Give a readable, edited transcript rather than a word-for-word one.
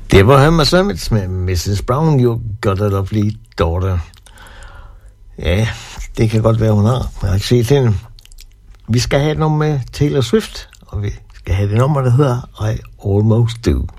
Det var Herman Summits med Mrs. Brown, You Got a Lovely Daughter. Ja, det kan godt være, hun har. Jeg har ikke set hende. Vi skal have et nummer med Taylor Swift, og vi skal have det nummer, der hedder I Almost Do.